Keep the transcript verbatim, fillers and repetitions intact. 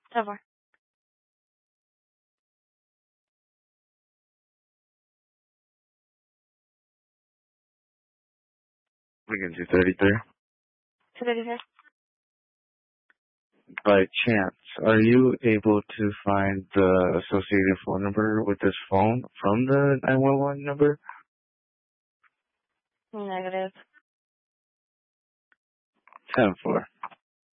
ten four. Again, two thirty-three. two thirty-three. By chance, are you able to find the associated phone number with this phone from the nine one one number? Negative. ten four.